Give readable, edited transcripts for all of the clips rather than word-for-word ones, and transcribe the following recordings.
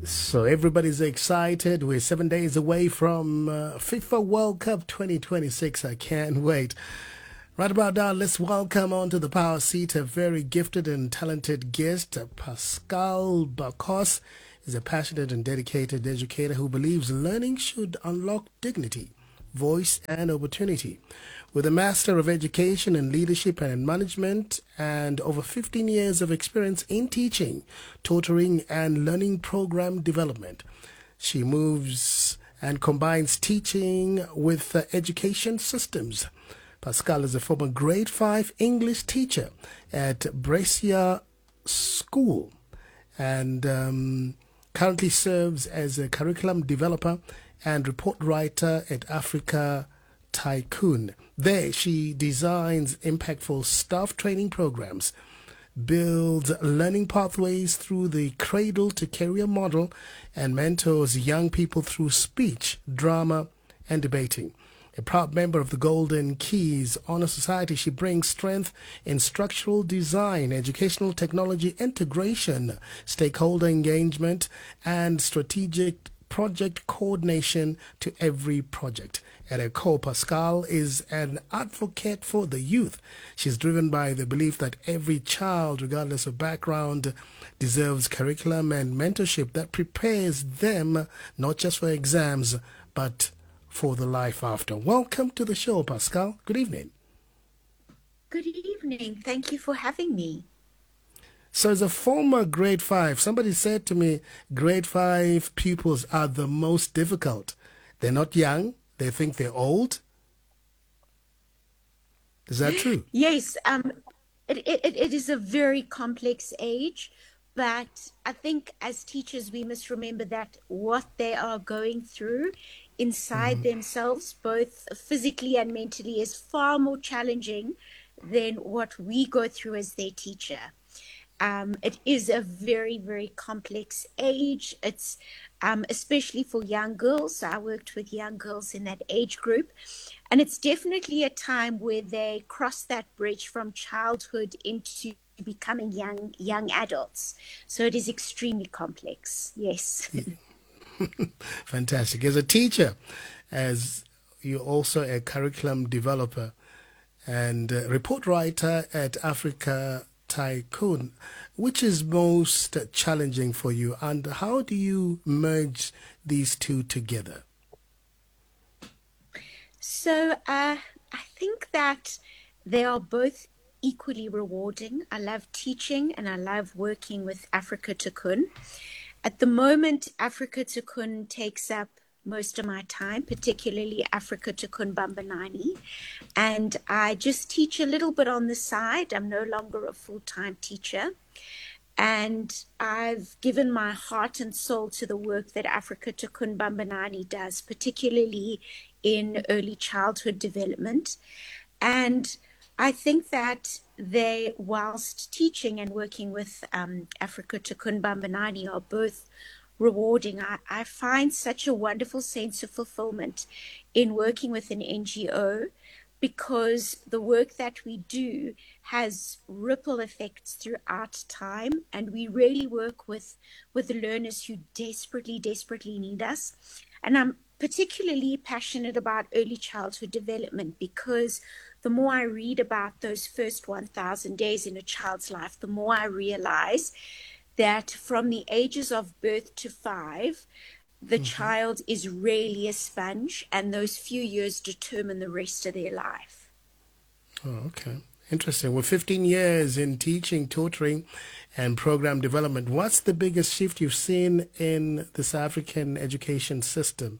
So everybody's excited. We're 7 days away from FIFA World Cup 2026. I can't wait. Right about now, let's welcome onto the power seat a very gifted and talented guest. Pascal Bacos is a passionate and dedicated educator who believes learning should unlock dignity, voice, and opportunity. With a Master of Education in Leadership and Management and over 15 years of experience in teaching, tutoring, and learning program development, she moves and combines teaching with education systems. Pascal is a former grade 5 English teacher at Brescia School and currently serves as a curriculum developer and report writer at Africa Tycoon. There, she designs impactful staff training programs, builds learning pathways through the cradle to career model, and mentors young people through speech, drama, and debating. A proud member of the Golden Keys Honor Society, she brings strength in structural design, educational technology integration, stakeholder engagement, and strategic project coordination to every project. At her core, Pascal is an advocate for the youth. She's driven by the belief that every child, regardless of background, deserves curriculum and mentorship that prepares them not just for exams, but for the life after. Welcome to the show, Pascal. Good evening. Good evening. Thank you for having me. So, as a former grade 5, somebody said to me, grade 5 pupils are the most difficult. They're not young, they think they're old. Is that true? Yes, it is a very complex age, but I think as teachers, we must remember that what they are going through inside themselves, both physically and mentally, is far more challenging than what we go through as their teacher. It is a very, very complex age. It's especially for young girls. So I worked with young girls in that age group. And it's definitely a time where they cross that bridge from childhood into becoming young adults. So it is extremely complex. Yes. Fantastic. As a teacher, as you're also a curriculum developer and report writer at Africa Tycoon, which is most challenging for you, and how do you merge these two together? So I think that they are both equally rewarding. I love teaching and I love working with Africa Tikkun. At the moment, Africa Tikkun takes up most of my time, particularly Africa Tikkun Bambanani. And I just teach a little bit on the side. I'm no longer a full-time teacher. And I've given my heart and soul to the work that Africa Tikkun Bambanani does, particularly in early childhood development. And I think that they, whilst teaching and working with Africa Tikkun Bambanani, are both rewarding. I find such a wonderful sense of fulfillment in working with an NGO because the work that we do has ripple effects throughout time, and we really work with learners who desperately need us. And I'm particularly passionate about early childhood development because the more I read about those first 1,000 days in a child's life, the more I realize that from the ages of birth to 5, the Mhm. child is really a sponge, and those few years determine the rest of their life. Oh, okay. Interesting. With 15 years in teaching, tutoring, and program development, what's the biggest shift you've seen in this African education system?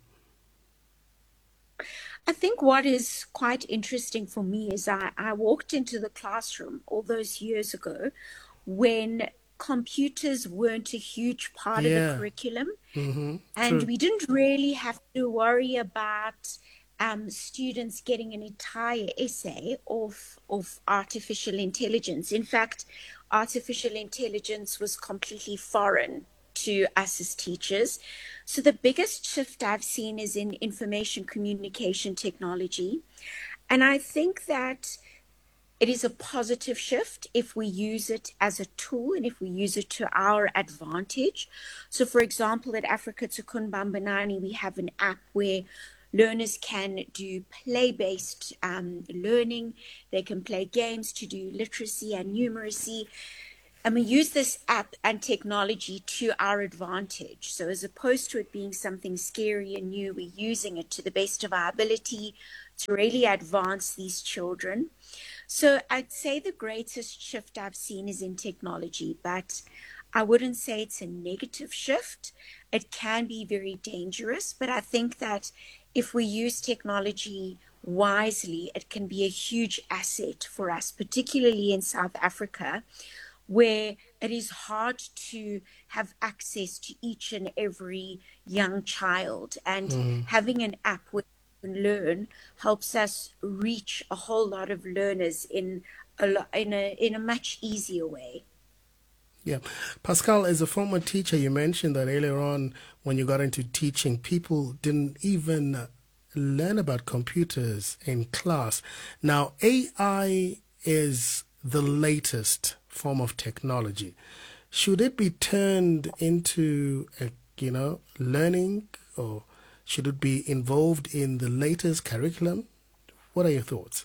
I think what is quite interesting for me is I walked into the classroom all those years ago when computers weren't a huge part of the Yeah. curriculum. Mm-hmm. And True. we didn't really have to worry about students getting an entire essay of artificial intelligence. In fact, artificial intelligence was completely foreign to us as teachers. So the biggest shift I've seen is in information communication technology. And I think that it is a positive shift if we use it as a tool and if we use it to our advantage. So, for example, at Africa Tikkun Bambanani, we have an app where learners can do play-based learning. They can play games to do literacy and numeracy. And we use this app and technology to our advantage. So as opposed to it being something scary and new, we're using it to the best of our ability to really advance these children. So I'd say the greatest shift I've seen is in technology, but I wouldn't say it's a negative shift. It can be very dangerous, but I think that if we use technology wisely, it can be a huge asset for us, particularly in South Africa, where it is hard to have access to each and every young child. And having an app where you can learn helps us reach a whole lot of learners in a much easier way. Yeah. Pascal, as a former teacher, you mentioned that earlier on when you got into teaching, people didn't even learn about computers in class. Now, AI is the latest form of technology. Should it be turned into, learning, or should it be involved in the latest curriculum? What are your thoughts?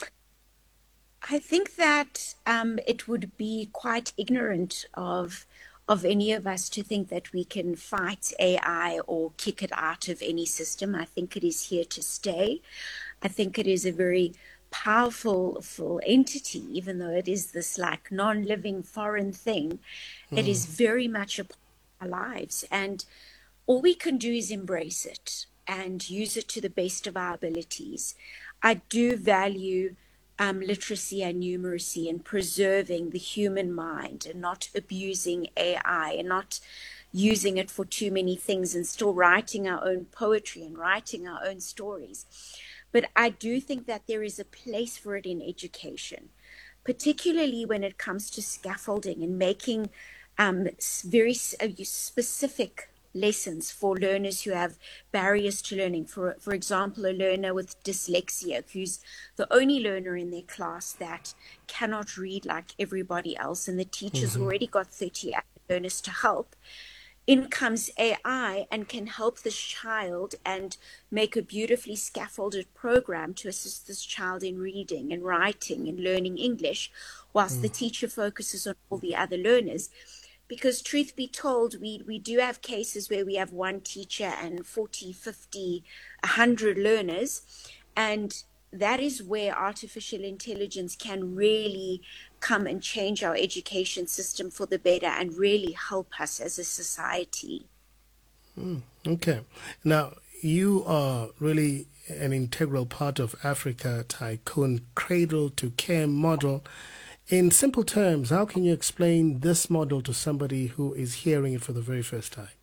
I think that it would be quite ignorant of any of us to think that we can fight AI or kick it out of any system. I think it is here to stay. I think it is a very powerful full entity, even though it is this like non-living foreign thing. It is very much a part of our lives, and all we can do is embrace it and use it to the best of our abilities. I do value literacy and numeracy and preserving the human mind and not abusing AI and not using it for too many things and still writing our own poetry and writing our own stories. But I do think that there is a place for it in education, particularly when it comes to scaffolding and making very specific lessons for learners who have barriers to learning. For example, a learner with dyslexia who's the only learner in their class that cannot read like everybody else, and the teacher's already got 30 learners to help. In comes AI and can help this child and make a beautifully scaffolded program to assist this child in reading and writing and learning English, whilst the teacher focuses on all the other learners. Because truth be told, we do have cases where we have one teacher and 40, 50, 100 learners. And that is where artificial intelligence can really come and change our education system for the better and really help us as a society. Okay. Now, you are really an integral part of Africa Tikkun Cradle to Care model. In simple terms, how can you explain this model to somebody who is hearing it for the very first time?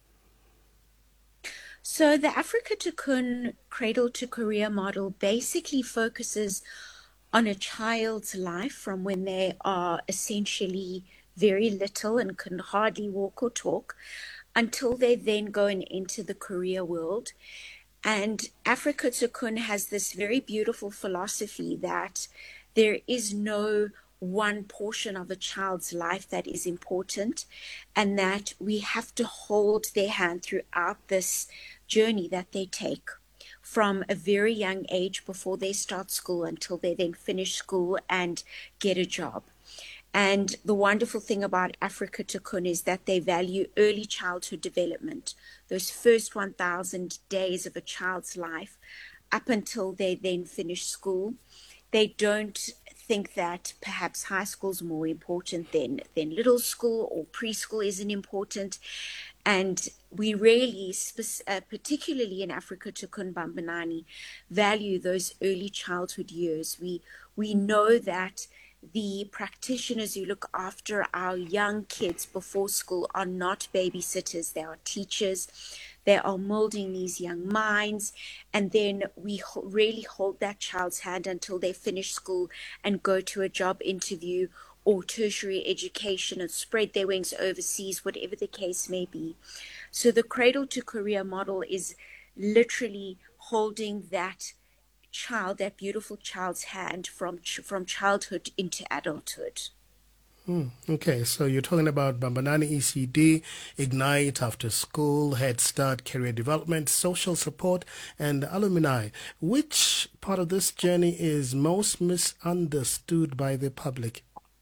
So the Africa Tikkun Cradle to Career model basically focuses on a child's life from when they are essentially very little and can hardly walk or talk until they then go and enter the career world. And Africa Tikkun has this very beautiful philosophy that there is no one portion of a child's life that is important, and that we have to hold their hand throughout this journey that they take from a very young age before they start school until they then finish school and get a job. And the wonderful thing about Africa Tikkun is that they value early childhood development, those first 1,000 days of a child's life up until they then finish school. They don't think that perhaps high school is more important than little school, or preschool isn't important. And we really, particularly in Africa Tikkun Bambanani, value those early childhood years. We know that the practitioners who look after our young kids before school are not babysitters, they are teachers. They are molding these young minds, and then we really hold that child's hand until they finish school and go to a job interview or tertiary education and spread their wings overseas, whatever the case may be. So the cradle to career model is literally holding that child, that beautiful child's hand from childhood into adulthood. Okay, so you're talking about Bambanani ECD, Ignite After School, Head Start, Career Development, Social Support, and Alumni. Which part of this journey is most misunderstood by the public?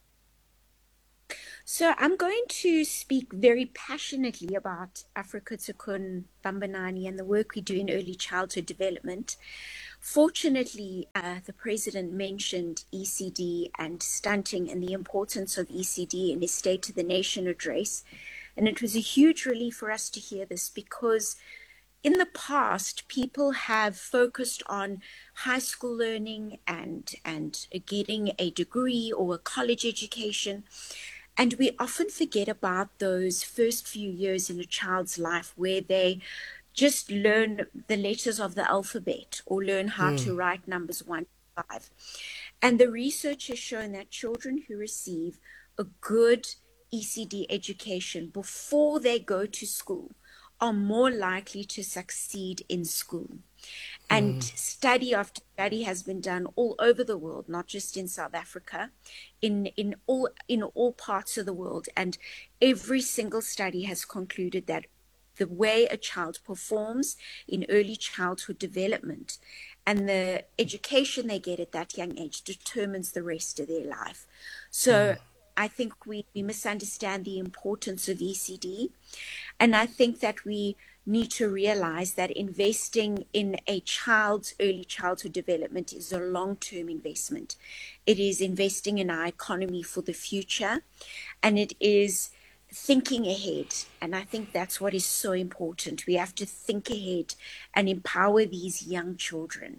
So I'm going to speak very passionately about Africa Tikkun Bambanani and the work we do in early childhood development. Fortunately, the president mentioned ECD and stunting and the importance of ECD in his State of the Nation address. And it was a huge relief for us to hear this, because in the past, people have focused on high school learning and getting a degree or a college education. And we often forget about those first few years in a child's life where they just learn the letters of the alphabet or learn how to write numbers 1 to 5. And the research has shown that children who receive a good ECD education before they go to school are more likely to succeed in school. And study after study has been done all over the world, not just in South Africa, in all parts of the world. And every single study has concluded that the way a child performs in early childhood development and the education they get at that young age determines the rest of their life. So I think we misunderstand the importance of ECD. And I think that we need to realize that investing in a child's early childhood development is a long-term investment. It is investing in our economy for the future, and it is thinking ahead. And I think that's what is so important. We have to think ahead and empower these young children.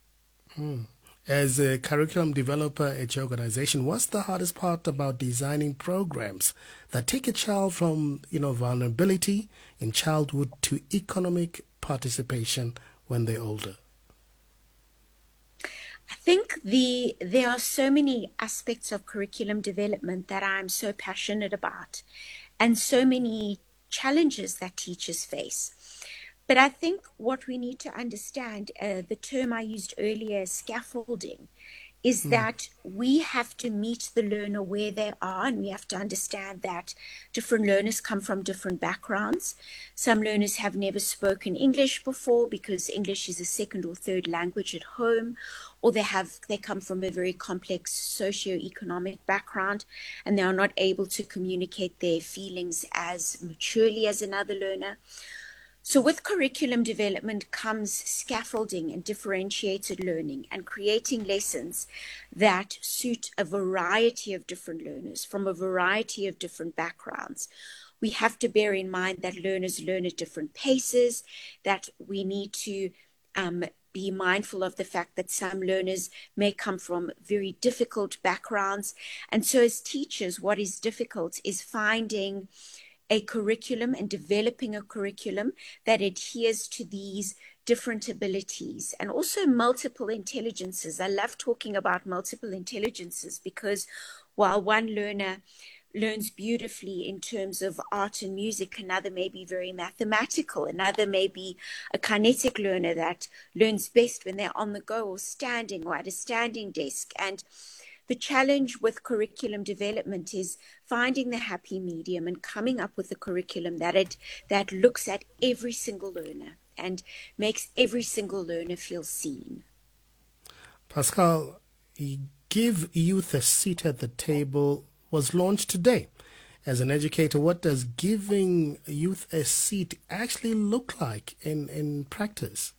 As a curriculum developer at your organization, what's the hardest part about designing programs that take a child from, vulnerability in childhood to economic participation when they're older? I think there are so many aspects of curriculum development that I'm so passionate about, and so many challenges that teachers face. But I think what we need to understand, the term I used earlier, scaffolding, is that we have to meet the learner where they are, and we have to understand that different learners come from different backgrounds. Some learners have never spoken English before because English is a second or third language at home, or they come from a very complex socioeconomic background and they are not able to communicate their feelings as maturely as another learner. So with curriculum development comes scaffolding and differentiated learning and creating lessons that suit a variety of different learners from a variety of different backgrounds. We have to bear in mind that learners learn at different paces, that we need to be mindful of the fact that some learners may come from very difficult backgrounds. And so as teachers, what is difficult is finding a curriculum and developing a curriculum that adheres to these different abilities and also multiple intelligences. I love talking about multiple intelligences because while one learner learns beautifully in terms of art and music, another may be very mathematical, another may be a kinetic learner that learns best when they're on the go or standing or at a standing desk. And the challenge with curriculum development is finding the happy medium and coming up with a curriculum that looks at every single learner and makes every single learner feel seen. Pascal, Give Youth a Seat at the Table was launched today. As an educator, what does giving youth a seat actually look like in practice?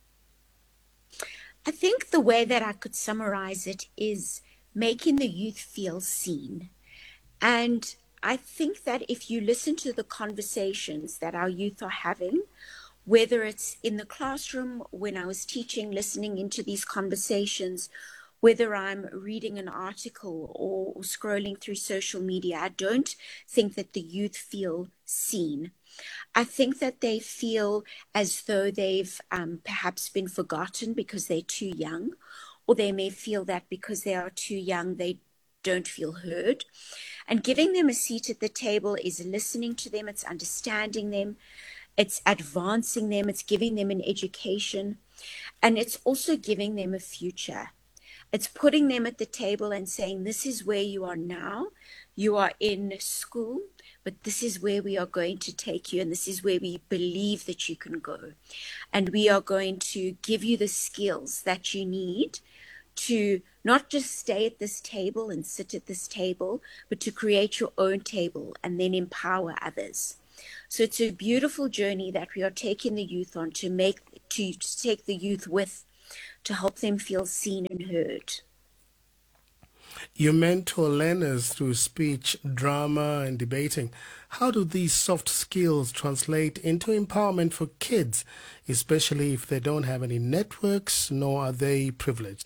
I think the way that I could summarize it is making the youth feel seen. And I think that if you listen to the conversations that our youth are having, whether it's in the classroom, when I was teaching, listening into these conversations, whether I'm reading an article or scrolling through social media, I don't think that the youth feel seen. I think that they feel as though they've perhaps been forgotten because they're too young, or they may feel that because they are too young, they don't feel heard. And giving them a seat at the table is listening to them, it's understanding them, it's advancing them, it's giving them an education. And it's also giving them a future. It's putting them at the table and saying, this is where you are now. You are in school, but this is where we are going to take you, and this is where we believe that you can go. And we are going to give you the skills that you need to not just stay at this table and sit at this table, but to create your own table and then empower others. So it's a beautiful journey that we are taking the youth on to take the youth with, to help them feel seen and heard. You mentor learners through speech, drama, and debating. How do these soft skills translate into empowerment for kids, especially if they don't have any networks, nor are they privileged?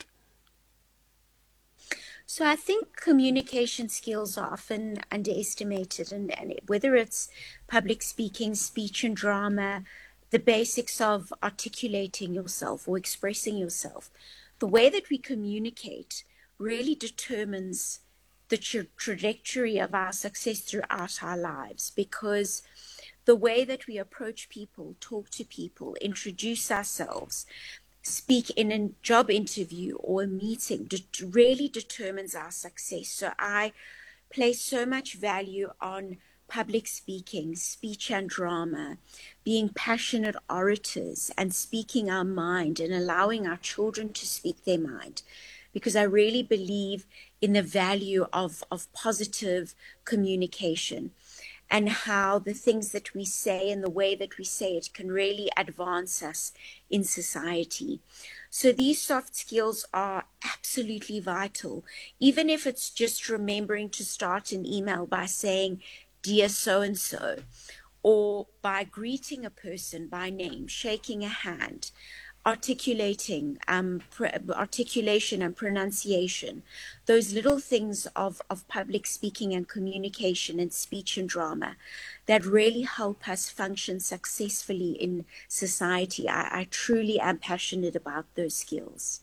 So I think communication skills are often underestimated, and whether it's public speaking, speech and drama, the basics of articulating yourself or expressing yourself, the way that we communicate really determines the trajectory of our success throughout our lives, because the way that we approach people, talk to people, introduce ourselves, speak in a job interview or a meeting really determines our success. So I place so much value on public speaking, speech and drama, being passionate orators and speaking our mind and allowing our children to speak their mind, because I really believe in the value of positive communication and how the things that we say and the way that we say it can really advance us in society. So these soft skills are absolutely vital, even if it's just remembering to start an email by saying, "Dear so-and-so," or by greeting a person by name, shaking a hand, articulating, articulation and pronunciation, those little things of public speaking and communication and speech and drama that really help us function successfully in society. I truly am passionate about those skills.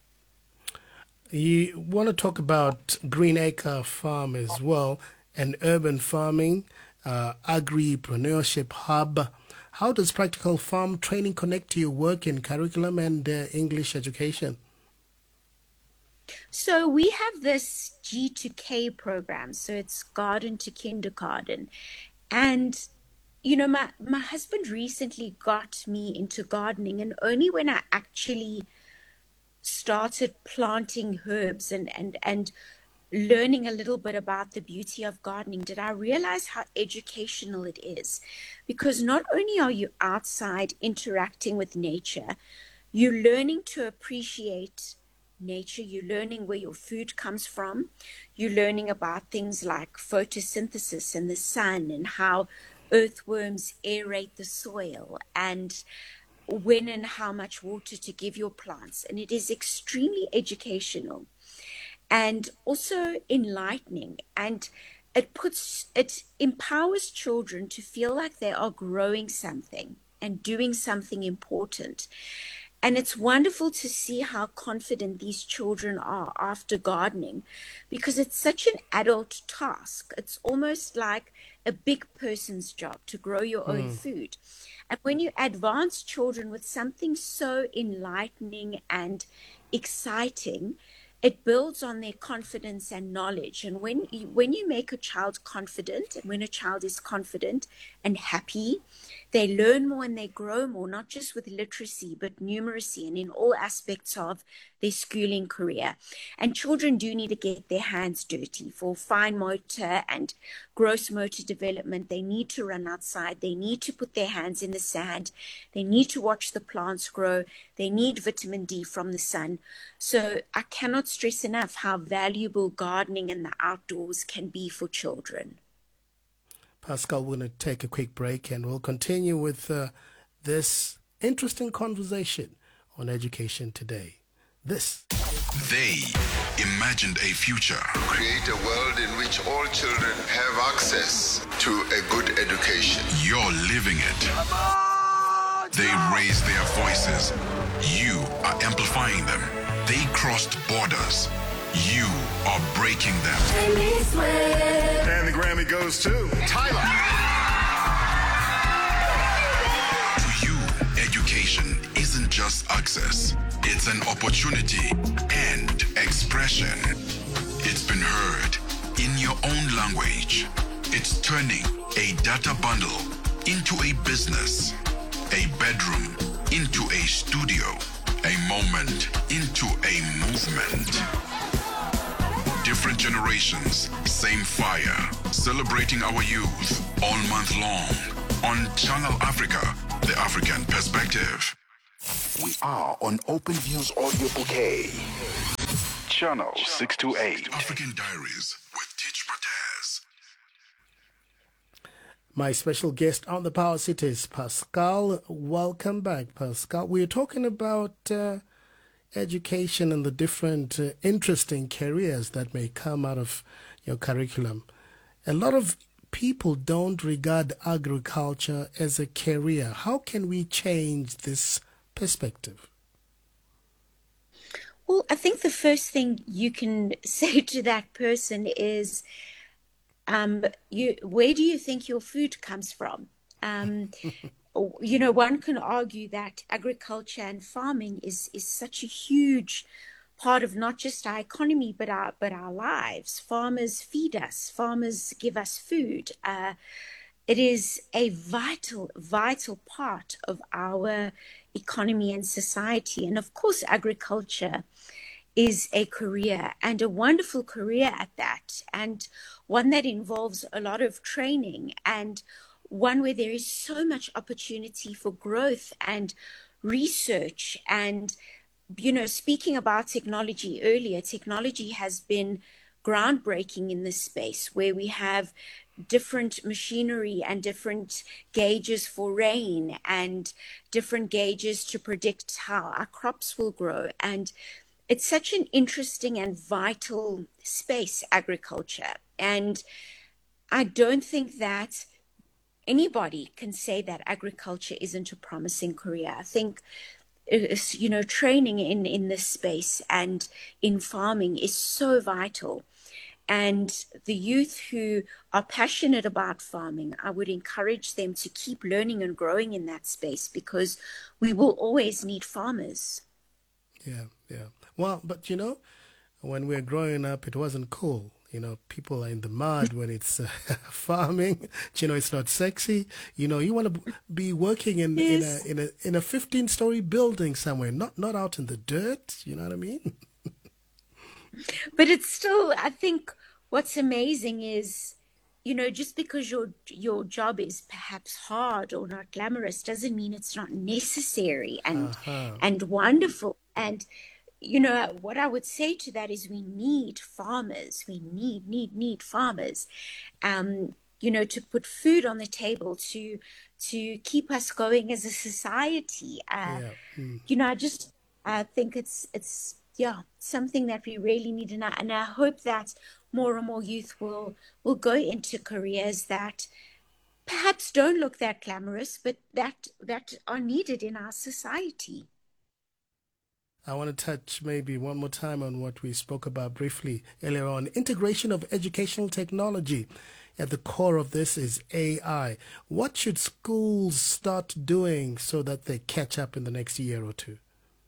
You want to talk about Greenacre Farm as well, and urban farming, agripreneurship hub. How does practical farm training connect to your work in curriculum and English education? So we have this G2K program, so it's garden to kindergarten. And, you know, my husband recently got me into gardening, and only when I actually started planting herbs and learning a little bit about the beauty of gardening did I realize how educational it is. Because not only are you outside interacting with nature, you're learning to appreciate nature, you're learning where your food comes from, you're learning about things like photosynthesis and the sun and how earthworms aerate the soil and when and how much water to give your plants. And it is extremely educational and also enlightening, and it empowers children to feel like they are growing something and doing something important. And it's wonderful to see how confident these children are after gardening, because it's such an adult task. It's almost like a big person's job to grow your own food. And when you advance children with something so enlightening and exciting, it builds on their confidence and knowledge. And when you make a child confident, and when a child is confident and happy, they learn more and they grow more, not just with literacy, but numeracy and in all aspects of their schooling career. And children do need to get their hands dirty for fine motor and gross motor development. They need to run outside. They need to put their hands in the sand. They need to watch the plants grow. They need vitamin D from the sun. So I cannot stress enough how valuable gardening and the outdoors can be for children. Pascal, we're going to take a quick break and we'll continue with this interesting conversation on education today. They imagined a future. Create a world in which all children have access to a good education. You're living it. They raised their voices. You are amplifying them. They crossed borders. You are breaking them. And the Grammy goes to Tyler. To you, education isn't just access. It's an opportunity and expression. It's been heard in your own language. It's turning a data bundle into a business, a bedroom into a studio, a moment into a movement. Different generations, same fire, celebrating our youth all month long on Channel Africa, the African perspective. We are on Open Views Audio Bouquet. Channel 628. African Diaries with Teach Mataz. My special guest on the Power City is Pascal. Welcome back, Pascal. We're talking about education and the different interesting careers that may come out of your curriculum. A lot of people don't regard agriculture as a career. How can we change this perspective? Well, I think the first thing you can say to that person is, where do you think your food comes from? One can argue that agriculture and farming is such a huge part of not just our economy, but our lives. Farmers feed us. Farmers give us food. It is a vital part of our economy and society. And of course, agriculture is a career, and a wonderful career at that, and one that involves a lot of training, and one where there is so much opportunity for growth and research. And, speaking about technology earlier, technology has been groundbreaking in this space, where we have different machinery and different gauges for rain and different gauges to predict how our crops will grow. And it's such an interesting and vital space, agriculture. And I don't think that anybody can say that agriculture isn't a promising career. I think, training in this space and in farming is so vital. And the youth who are passionate about farming, I would encourage them to keep learning and growing in that space, because we will always need farmers. Yeah. Well, but when we're growing up, it wasn't cool. People are in the mud when it's farming. It's not sexy. You want to be working in a 15-story building somewhere, not out in the dirt. You know what I mean? But it's still, I think what's amazing is, just because your job is perhaps hard or not glamorous doesn't mean it's not necessary and wonderful. And what I would say to that is we need farmers. We need farmers, to put food on the table, to keep us going as a society. I think it's something that we really need. And I hope that more and more youth will go into careers that perhaps don't look that glamorous, but that are needed in our society. I want to touch maybe one more time on what we spoke about briefly earlier on. Integration of educational technology. At the core of this is AI. What should schools start doing so that they catch up in the next year or two?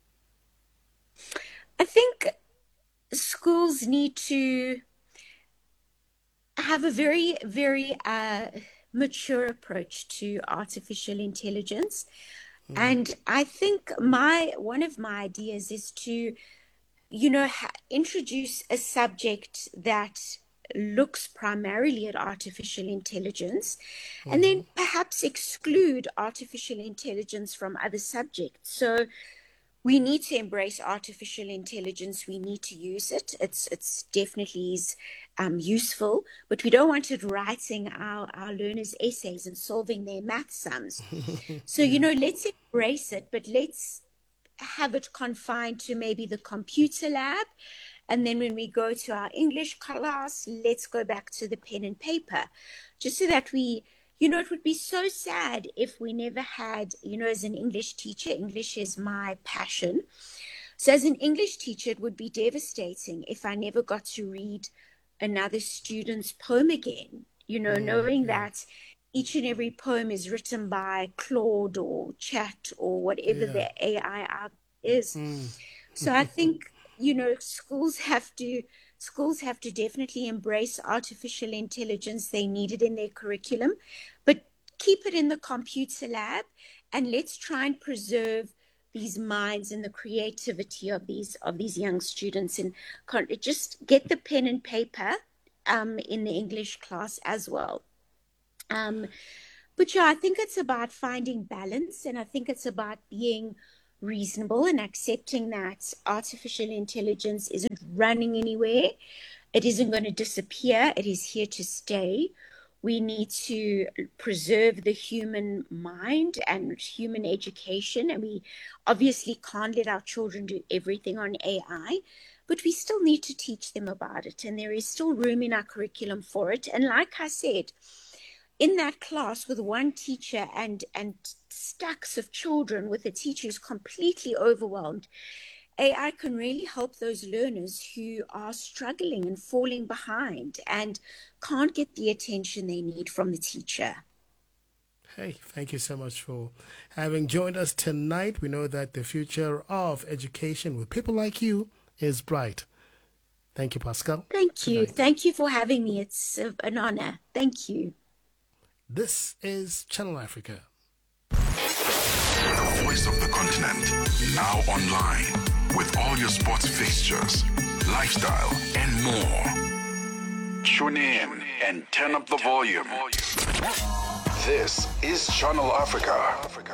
I think schools need to have a very, very mature approach to artificial intelligence. And I think one of my ideas is to, introduce a subject that looks primarily at artificial intelligence, and then perhaps exclude artificial intelligence from other subjects. So we need to embrace artificial intelligence. We need to use it. It's definitely useful, but we don't want it writing our learners' essays and solving their math sums. So, let's embrace it, but let's have it confined to maybe the computer lab. And then when we go to our English class, let's go back to the pen and paper, just so that we, it would be so sad if we never had, as an English teacher, English is my passion. So as an English teacher, it would be devastating if I never got to read another student's poem again, knowing that each and every poem is written by Claude or Chat or whatever the AI app is. So I think, schools have to definitely embrace artificial intelligence. They need it in their curriculum, but keep it in the computer lab, and let's try and preserve these minds and the creativity of these young students, and just get the pen and paper in the English class as well. But yeah, I think it's about finding balance, and I think it's about being reasonable and accepting that artificial intelligence isn't running anywhere. It isn't going to disappear. It is here to stay. We need to preserve the human mind and human education. And we obviously can't let our children do everything on AI, but we still need to teach them about it. And there is still room in our curriculum for it. And like I said, in that class with one teacher and stacks of children, with a teacher who's completely overwhelmed, AI can really help those learners who are struggling and falling behind and can't get the attention they need from the teacher. Hey, thank you so much for having joined us tonight. We know that the future of education with people like you is bright. Thank you, Pascal. Thank you. Thank you for having me. It's an honor. Thank you. This is Channel Africa. The voice of the continent, now online, with all your sports fixtures, lifestyle, and more. Tune in and turn up the volume. This is Channel Africa.